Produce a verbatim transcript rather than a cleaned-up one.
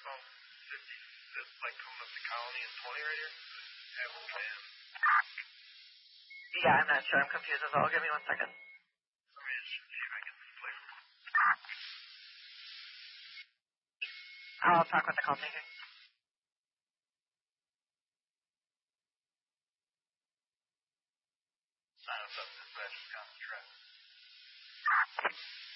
southbound fifty-fifth, like coming up the Colony and twenty right here? Have a plan. Yeah, I'm not sure. I'm confused as well. Give me one second. Let me just see if I can play. I'll talk with the call taker. Sign us up. Dispatch is on the track.